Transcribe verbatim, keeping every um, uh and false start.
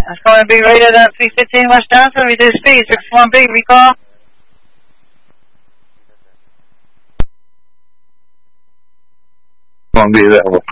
That's going to be rated at three fifteen West Johnson. Reduce speed, six one B, recall. one B available.